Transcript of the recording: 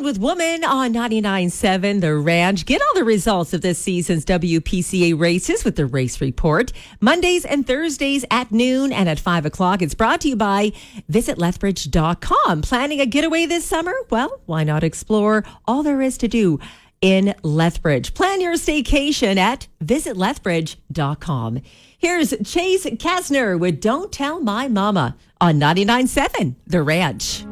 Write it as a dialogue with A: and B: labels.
A: with Woman on 99.7 The Ranch. Get all the results of this season's WPCA races with the Race Report. Mondays and Thursdays at noon and at 5 o'clock. It's brought to you by VisitLethbridge.com. Planning a getaway this summer? Well, why not explore all there is to do in Lethbridge? Plan your staycation at VisitLethbridge.com. Here's Chase Kasner with Don't Tell My Mama on 99.7 The Ranch.